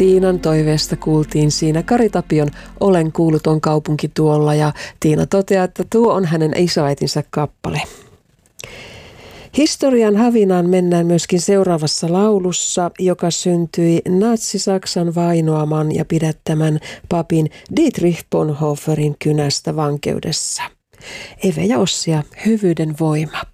Tiinan toiveesta kuultiin siinä Kari Tapion Olen kuuluton kaupunki tuolla, ja Tiina toteaa, että tuo on hänen isoäitinsä kappale. Historian havinaan mennään myöskin seuraavassa laulussa, joka syntyi natsi-Saksan vainoaman ja pidättämän papin Dietrich Bonhoefferin kynästä vankeudessa. Eve ja Ossia, Hyvyyden voima.